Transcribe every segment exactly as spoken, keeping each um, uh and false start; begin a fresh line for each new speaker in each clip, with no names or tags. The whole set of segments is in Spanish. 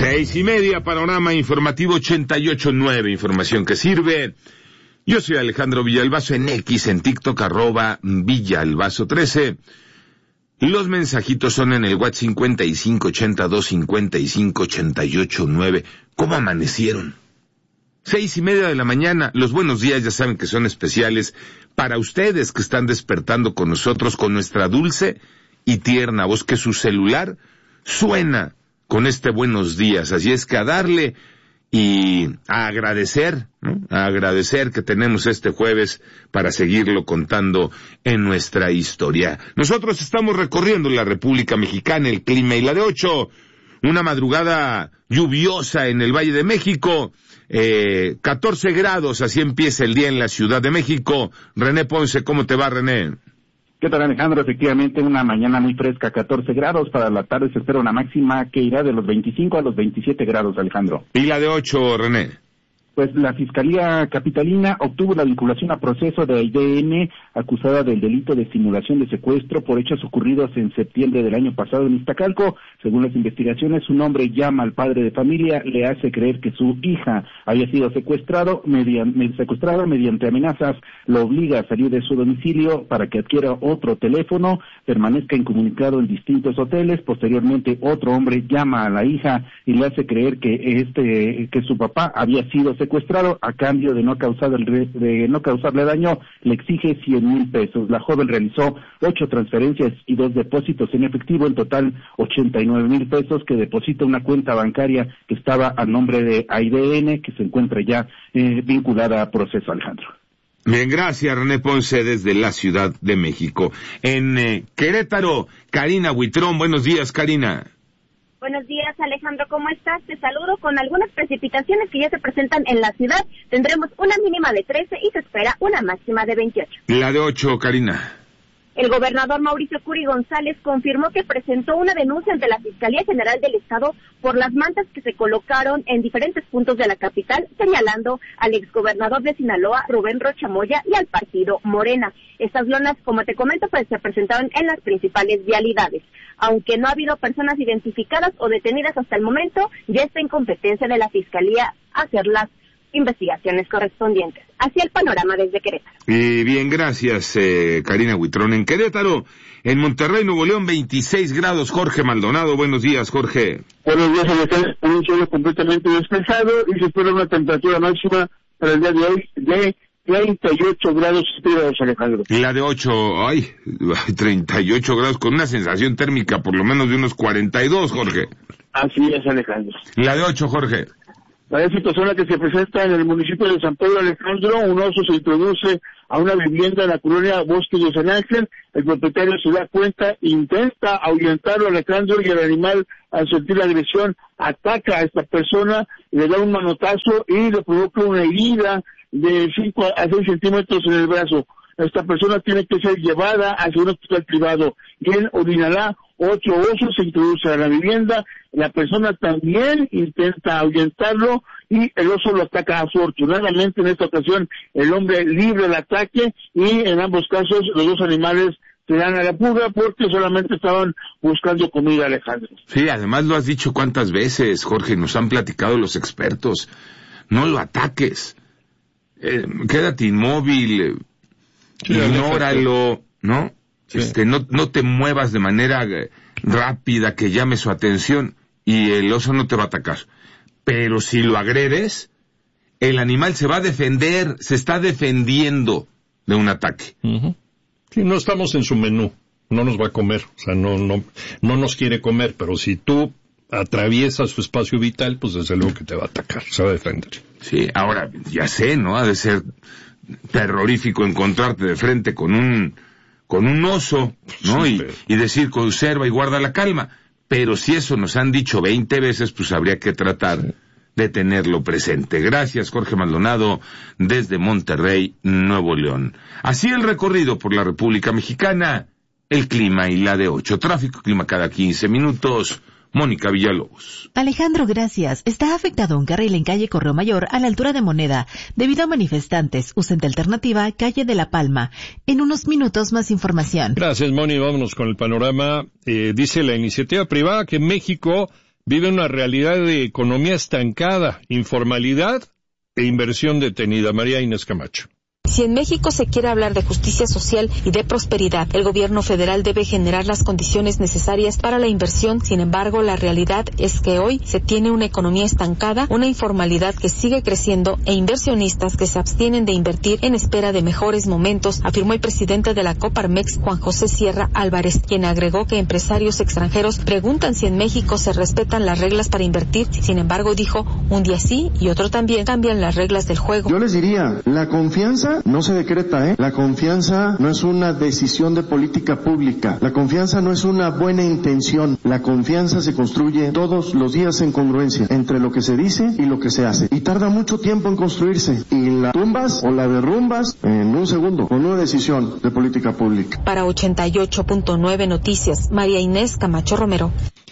Seis y media, panorama informativo ochenta y ocho nueve, información que sirve. Yo soy Alejandro Villalbazo en X, en TikTok, arroba Villalbazo trece. Los mensajitos son en el WhatsApp cincuenta y cinco ochenta y dos cincuenta y cinco ochenta y ocho nueve. ¿Cómo amanecieron? Seis y media de la mañana, los buenos días ya saben que son especiales para ustedes que están despertando con nosotros, con nuestra dulce y tierna voz, que su celular suena con este buenos días. Así es que a darle y a agradecer, ¿no? A agradecer que tenemos este jueves para seguirlo contando en nuestra historia. Nosotros estamos recorriendo la República Mexicana, el clima y la de ocho, una madrugada lluviosa en el Valle de México, eh, catorce grados, así empieza el día en la Ciudad de México. René Ponce, ¿cómo te va, René?
¿Qué tal, Alejandro? Efectivamente, una mañana muy fresca, catorce grados. Para la tarde se espera una máxima que irá de los veinticinco a los veintisiete grados, Alejandro.
¿Y la de ocho, René?
Pues la Fiscalía Capitalina obtuvo la vinculación a proceso de I D N, acusada del delito de simulación de secuestro por hechos ocurridos en septiembre del año pasado en Iztacalco. Según las investigaciones, un hombre llama al padre de familia, le hace creer que su hija había sido secuestrado mediante, secuestrada mediante amenazas, lo obliga a salir de su domicilio para que adquiera otro teléfono, permanezca incomunicado en distintos hoteles. Posteriormente, otro hombre llama a la hija y le hace creer que este que su papá había sido secuestrado. A cambio de no causar el, de no causarle daño, le exige cien mil pesos. La joven realizó ocho transferencias y dos depósitos en efectivo, en total ochenta y nueve mil pesos, que deposita una cuenta bancaria que estaba a nombre de I D N, que se encuentra ya eh, vinculada a proceso, Alejandro.
Bien, gracias, René Ponce, desde la Ciudad de México. En eh, Querétaro, Karina Huitrón. Buenos días, Karina.
Buenos días, Alejandro, ¿cómo estás? Te saludo con algunas precipitaciones que ya se presentan en la ciudad. Tendremos una mínima de trece y se espera una máxima de veintiocho.
La de ocho, Karina.
El gobernador Mauricio Curi González confirmó que presentó una denuncia ante la Fiscalía General del Estado por las mantas que se colocaron en diferentes puntos de la capital, señalando al exgobernador de Sinaloa, Rubén Rocha Moya, y al partido Morena. Estas lonas, como te comento, pues se presentaron en las principales vialidades. Aunque no ha habido personas identificadas o detenidas hasta el momento, ya está en competencia de la Fiscalía hacer las investigaciones correspondientes. Así el panorama desde Querétaro.
Y bien, gracias, eh, Karina Huitrón. En Querétaro, en Monterrey, Nuevo León, veintiséis grados. Jorge Maldonado, buenos días, Jorge.
Buenos días, Alejandro. Un cielo completamente despejado y se espera una temperatura máxima para el día de hoy de treinta y ocho grados centígrados, Alejandro.
Y la de ocho, ay, treinta y ocho grados, con una sensación térmica por lo menos de unos cuarenta y dos, Jorge.
Así es, Alejandro.
La de ocho, Jorge.
La situación que se presenta en el municipio de San Pedro, Alejandro, un oso se introduce a una vivienda en la colonia Bosque de San Ángel. El propietario se da cuenta, intenta ahuyentarlo, Alejandro, y el animal, al sentir la agresión, ataca a esta persona, le da un manotazo y le provoca una herida de cinco a seis centímetros en el brazo. Esta persona tiene que ser llevada hacia un hospital privado y él orinará. Otro oso se introduce a la vivienda, la persona también intenta ahuyentarlo y el oso lo ataca. Afortunadamente, en esta ocasión, el hombre libre el ataque y en ambos casos los dos animales se dan a la fuga porque solamente estaban buscando comida, Alejandro.
Sí, además lo has dicho cuántas veces, Jorge, nos han platicado los expertos. No lo ataques, eh, quédate inmóvil, sí, ignóralo, ¿no? Sí. Este, no, no te muevas de manera rápida que llame su atención y el oso no te va a atacar. Pero si lo agredes, el animal se va a defender, se está defendiendo de un ataque.
Uh-huh. Sí, no estamos en su menú, no nos va a comer, o sea, no, no, no nos quiere comer, pero si tú atraviesas su espacio vital, pues desde luego que te va a atacar, se va a defender.
Sí, ahora, ya sé, ¿no? Ha de ser terrorífico encontrarte de frente con un con un oso, ¿no? Sí, y, y decir, conserva y guarda la calma. Pero si eso nos han dicho veinte veces, pues habría que tratar sí. de tenerlo presente. Gracias, Jorge Maldonado, desde Monterrey, Nuevo León. Así el recorrido por la República Mexicana, el clima y la de ocho. Tráfico, clima cada quince minutos. Mónica Villalobos.
Alejandro, gracias. Está afectado un carril en calle Correo Mayor a la altura de Moneda. Debido a manifestantes, usen de alternativa calle de La Palma. En unos minutos más información.
Gracias, Moni. Vámonos con el panorama. Eh, dice la iniciativa privada que México vive una realidad de economía estancada, informalidad e inversión detenida. María Inés Camacho.
Si en México se quiere hablar de justicia social y de prosperidad, el gobierno federal debe generar las condiciones necesarias para la inversión. Sin embargo, la realidad es que hoy se tiene una economía estancada, una informalidad que sigue creciendo e inversionistas que se abstienen de invertir en espera de mejores momentos, afirmó el presidente de la Coparmex, Juan José Sierra Álvarez, quien agregó que empresarios extranjeros preguntan si en México se respetan las reglas para invertir. Sin embargo, dijo, un día sí y otro también cambian las reglas del juego.
Yo les diría, la confianza no se decreta, ¿eh? La confianza no es una decisión de política pública. La confianza no es una buena intención. La confianza se construye todos los días en congruencia entre lo que se dice y lo que se hace. Y tarda mucho tiempo en construirse. Y la tumbas o la derrumbas en un segundo con una decisión de política pública.
Para ochenta y ocho punto nueve Noticias, María Inés Camacho Romero.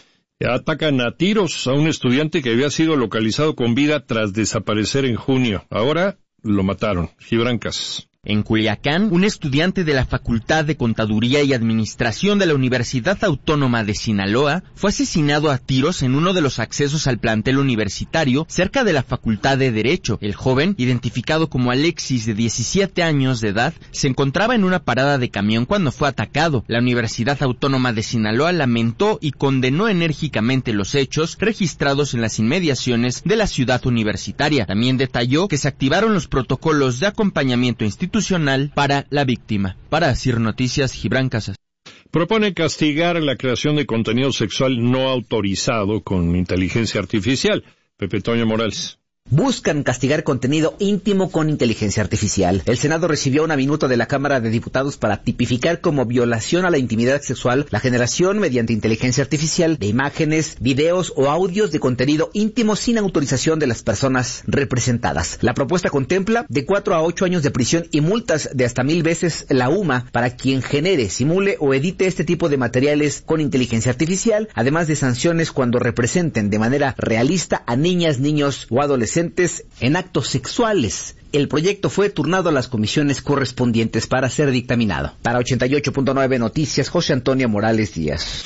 Atacan a tiros a un estudiante que había sido localizado con vida tras desaparecer en junio. Ahora lo mataron. Gibran Casas.
En Culiacán, un estudiante de la Facultad de Contaduría y Administración de la Universidad Autónoma de Sinaloa fue asesinado a tiros en uno de los accesos al plantel universitario cerca de la Facultad de Derecho. El joven, identificado como Alexis, de diecisiete años de edad, se encontraba en una parada de camión cuando fue atacado. La Universidad Autónoma de Sinaloa lamentó y condenó enérgicamente los hechos registrados en las inmediaciones de la ciudad universitaria. También detalló que se activaron los protocolos de acompañamiento institucional para la víctima. Para Asir Noticias, Gibran Casas.
Propone castigar la creación de contenido sexual no autorizado con inteligencia artificial. Pepe Toño Morales.
Buscan castigar contenido íntimo con inteligencia artificial. El Senado recibió una minuta de la Cámara de Diputados para tipificar como violación a la intimidad sexual la generación mediante inteligencia artificial de imágenes, videos o audios de contenido íntimo sin autorización de las personas representadas. La propuesta contempla de cuatro a ocho años de prisión y multas de hasta mil veces la U M A para quien genere, simule o edite este tipo de materiales con inteligencia artificial, además de sanciones cuando representen de manera realista a niñas, niños o adolescentes en actos sexuales. El proyecto fue turnado a las comisiones correspondientes para ser dictaminado. Para ochenta y ocho punto nueve Noticias, José Antonio Morales Díaz.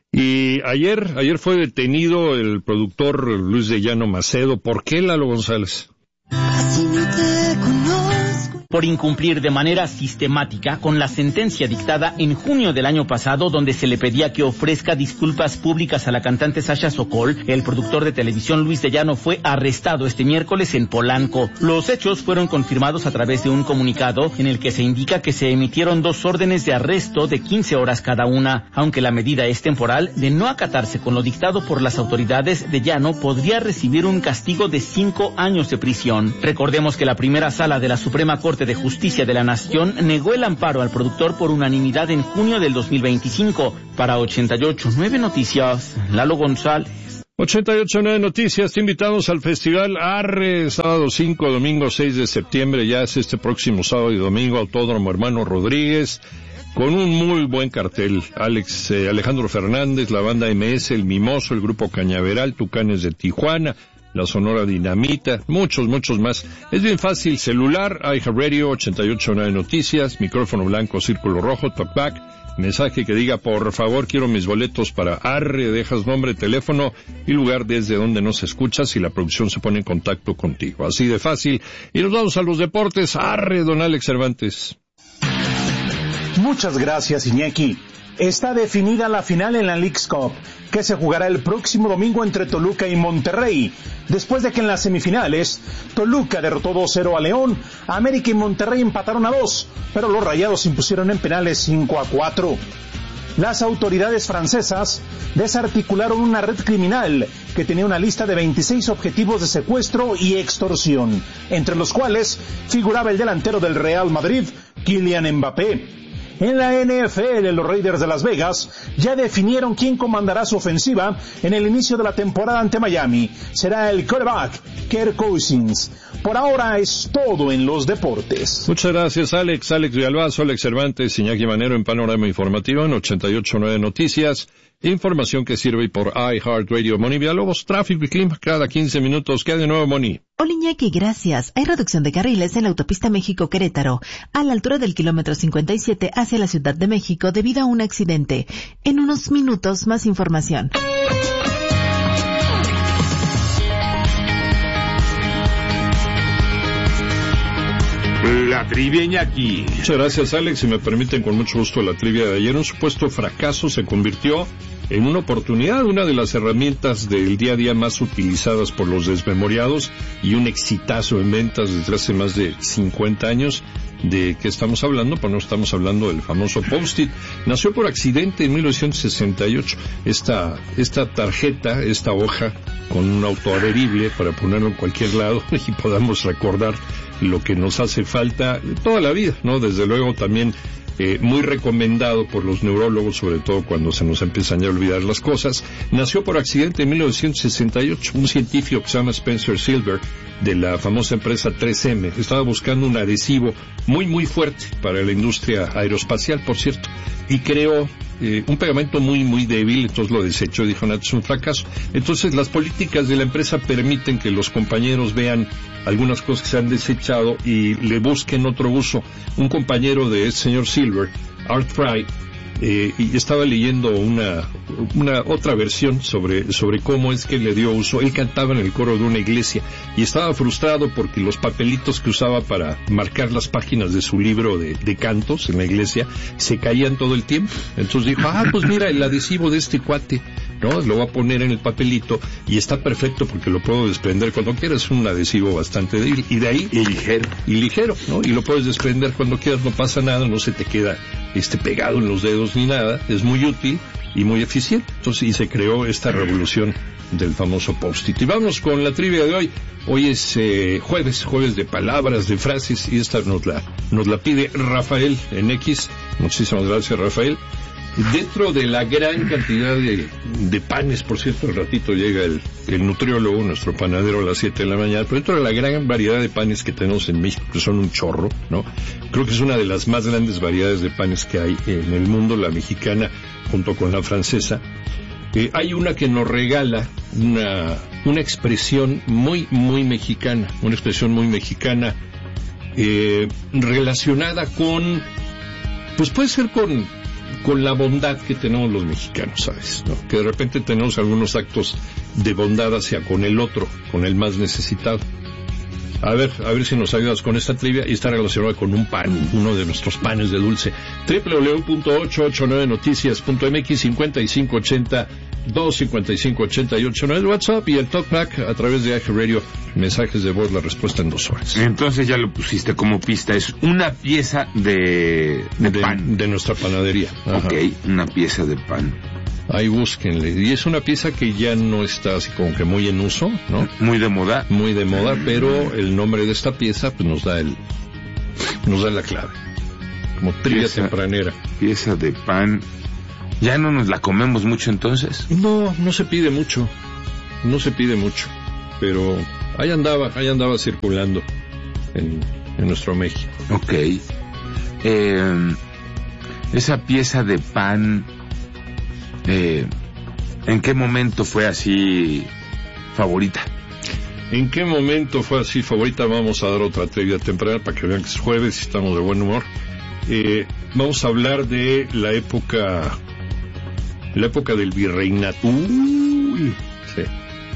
Y ayer, ayer fue detenido el productor Luis de Llano Macedo. ¿Por qué, Lalo González?
Así no te conozco. Por incumplir de manera sistemática con la sentencia dictada en junio del año pasado, donde se le pedía que ofrezca disculpas públicas a la cantante Sasha Sokol, el productor de televisión Luis de Llano fue arrestado este miércoles en Polanco. Los hechos fueron confirmados a través de un comunicado en el que se indica que se emitieron dos órdenes de arresto de quince horas cada una. Aunque la medida es temporal, de no acatarse con lo dictado por las autoridades, de Llano podría recibir un castigo de cinco años de prisión. Recordemos que la primera sala de la Suprema Corte de Justicia de la Nación negó el amparo al productor por unanimidad en junio del dos mil veinticinco. Para ochenta y ocho punto nueve Noticias, Lalo González.
ochenta y ocho punto nueve Noticias, te invitamos al Festival Arre, sábado cinco, domingo seis de septiembre, ya es este próximo sábado y domingo, Autódromo Hermano Rodríguez, con un muy buen cartel. Alex, eh, Alejandro Fernández, la banda M S, El Mimoso, el grupo Cañaveral, Tucanes de Tijuana, la Sonora Dinamita, muchos, muchos más. Es bien fácil, celular, iHeartRadio, ochenta y ocho punto nueve Noticias, micrófono blanco, círculo rojo, talkback, mensaje que diga, por favor, quiero mis boletos para Arre, dejas nombre, teléfono y lugar desde donde nos escuchas y la producción se pone en contacto contigo. Así de fácil. Y nos vamos a los deportes. Arre, don Alex Cervantes.
Muchas gracias, Iñaki. Está definida la final en la Leagues Cup, que se jugará el próximo domingo entre Toluca y Monterrey, después de que en las semifinales Toluca derrotó dos cero a León, América y Monterrey empataron a dos, pero los Rayados impusieron en penales cinco a cuatro. Las autoridades francesas desarticularon una red criminal que tenía una lista de veintiséis objetivos de secuestro y extorsión, entre los cuales figuraba el delantero del Real Madrid, Kylian Mbappé. En la N F L, los Raiders de Las Vegas ya definieron quién comandará su ofensiva en el inicio de la temporada ante Miami. Será el quarterback, Kirk Cousins. Por ahora es todo en los deportes.
Muchas gracias, Alex. Alex Villalbazo, Alex Cervantes, Iñaki Manero en Panorama Informativo en ochenta y ocho punto nueve Noticias. Información que sirve por iHeartRadio. Moni Villalobos, tráfico y clima cada quince minutos. ¿Qué hay de nuevo, Moni?
Hola, Iñaki, gracias. Hay reducción de carriles en la autopista México-Querétaro, a la altura del kilómetro cincuenta y siete hacia la Ciudad de México debido a un accidente. En unos minutos, más información.
La trivia, Iñaki.
Muchas gracias, Alex. Si me permiten, con mucho gusto, la trivia de ayer. Un supuesto fracaso se convirtió en una oportunidad, una de las herramientas del día a día más utilizadas por los desmemoriados y un exitazo en ventas desde hace más de cincuenta años. ¿De qué estamos hablando? Pues no estamos hablando del famoso Post-it. Nació por accidente en mil novecientos sesenta y ocho. Esta, esta tarjeta, esta hoja con un autoadherible para ponerlo en cualquier lado y podamos recordar lo que nos hace falta toda la vida, ¿no? Desde luego también Eh, muy recomendado por los neurólogos, sobre todo cuando se nos empiezan ya a olvidar las cosas. Nació por accidente en mil novecientos sesenta y ocho. Un científico que se llama Spencer Silver, de la famosa empresa tres eme, estaba buscando un adhesivo muy muy fuerte para la industria aeroespacial, por cierto, y creó eh, un pegamento muy muy débil. Entonces lo desechó y dijo, no, es un fracaso. Entonces las políticas de la empresa permiten que los compañeros vean algunas cosas que se han desechado y le busquen otro uso. Un compañero de este señor Silver, Art Fry, eh, y estaba leyendo una una otra versión sobre sobre cómo es que le dio uso. Él cantaba en el coro de una iglesia y estaba frustrado porque los papelitos que usaba para marcar las páginas de su libro de, de cantos en la iglesia se caían todo el tiempo. Entonces dijo, ah, pues mira, el adhesivo de este cuate, ¿no? Lo voy a poner en el papelito y está perfecto porque lo puedo desprender cuando quieras. Es un adhesivo bastante débil y de ahí
y ligero
y ligero, ¿no? Y lo puedes desprender cuando quieras, no pasa nada, no se te queda este pegado en los dedos ni nada. Es muy útil y muy eficiente. Entonces, y se creó esta revolución del famoso Post-it. Y vamos con la trivia de hoy. Hoy es eh, jueves, jueves de palabras, de frases, y esta nos la nos la pide Rafael en X. Muchísimas gracias, Rafael. Dentro de la gran cantidad de, de panes, por cierto, al ratito llega el, el nutriólogo, nuestro panadero, a las siete de la mañana, pero dentro de la gran variedad de panes que tenemos en México, que son un chorro, ¿no? Creo que es una de las más grandes variedades de panes que hay en el mundo, la mexicana, junto con la francesa. Eh, hay una que nos regala una, una expresión muy, muy mexicana, una expresión muy mexicana, eh, relacionada con, pues puede ser con, con la bondad que tenemos los mexicanos, ¿sabes? ¿No? Que de repente tenemos algunos actos de bondad hacia con el otro, con el más necesitado. A ver, a ver si nos ayudas con esta trivia, y está relacionada con un pan, uno de nuestros panes de dulce. doble u doble u doble u punto ocho ocho nueve noticias punto m x, cincuenta y cinco ochenta, dos cincuenta y cinco ochenta y ocho, no es WhatsApp, y el Talkback a través de iHeartRadio, mensajes de voz, la respuesta en dos horas.
Entonces ya lo pusiste como pista, es una pieza de, de,
de
pan.
De nuestra panadería. Ajá.
Ok, una pieza de pan.
Ahí búsquenle. Y es una pieza que ya no está así como que muy en uso, ¿no?
Muy de moda.
Muy de moda, pero el nombre de esta pieza pues nos da el nos da la clave. Como trivia pieza, tempranera.
Pieza de pan. ¿Ya no nos la comemos mucho entonces?
No, no se pide mucho. No se pide mucho. Pero ahí andaba, ahí andaba circulando en, en nuestro México.
Ok. Eh, esa pieza de pan, Eh, ¿en qué momento fue así favorita?
¿En qué momento fue así favorita? Vamos a dar otra trivia temprana para que vean que es jueves y estamos de buen humor. Eh, vamos a hablar de la época, la época del virreinato. Uy, sí.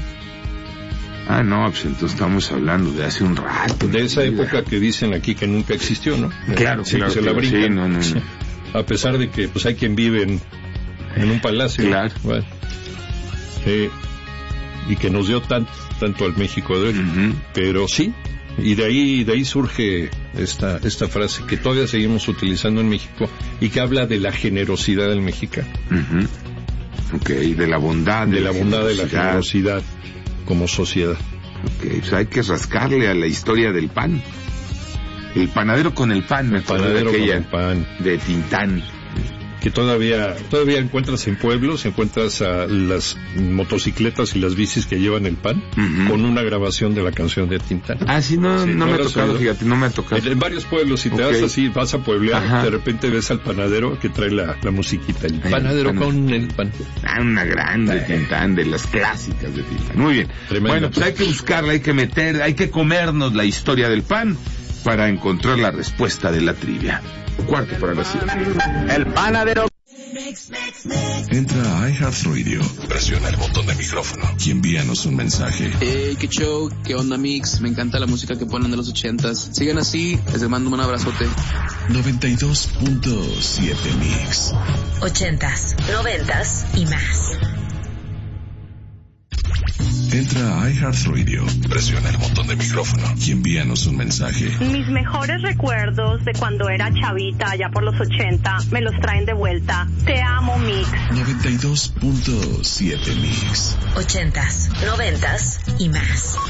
Ah, no, pues entonces estamos hablando de hace un rato.
De esa época que dicen aquí que nunca existió, ¿no?
Claro,
sí,
claro,
se la
claro,
brincan.
sí, no, no, no.
A pesar de que pues hay quien vive en en un palacio,
claro.
Bueno, eh, y que nos dio tanto, tanto al México de hoy, uh-huh. Pero sí, y de ahí, de ahí surge esta, esta frase que todavía seguimos utilizando en México y que habla de la generosidad del mexicano.
Uh-huh. Ok, de la bondad,
de,
de
la, la bondad, de la generosidad como sociedad.
Ok, pues hay que rascarle a la historia del pan. El panadero con el pan, me
el panadero
de aquella,
con el pan
de Tintán.
Que todavía todavía encuentras en pueblos, encuentras a las motocicletas y las bicis que llevan el pan, uh-huh. Con una grabación de la canción de Tintán.
Ah, sí, no, sí, no, no me ha tocado, oído? Fíjate, no me ha tocado.
En, en varios pueblos, si te okay. vas así, vas a pueblear, ajá. De repente ves al panadero que trae la, la musiquita, el Ay, panadero pan. Con el pan.
Ah, una grande de Tintán, de las clásicas de Tintán. Muy bien. Tremendo. Bueno, pues hay que buscarla, hay que meter, hay que comernos la historia del pan para encontrar la respuesta de la trivia. Cuarto para las siete.
El panadero. Entra a iHeartRadio, presiona el botón de micrófono y envíanos un mensaje.
Hey, qué show, qué onda mix, me encanta la música que ponen de los ochentas. Sigan así, les mando un abrazote.
noventa y dos punto siete Mix.
Ochentas, noventas y más.
Entra a iHeartRadio, presiona el botón de micrófono y envíanos un mensaje.
Mis mejores recuerdos de cuando era chavita, allá por los ochenta, me los traen de vuelta. Te amo, Mix.
noventa y dos punto siete Mix.
Ochentas, noventas y más.